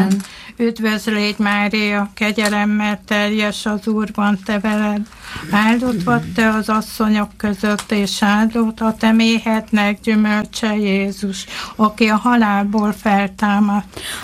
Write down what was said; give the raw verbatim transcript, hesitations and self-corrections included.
Üdvözl légy, Mária, kegyelemmel teljes, az Úr van te veled. Áldott vagy te az asszonyok között, és áldott a te méhednek gyümölcse Jézus, aki a halálból feltámadt.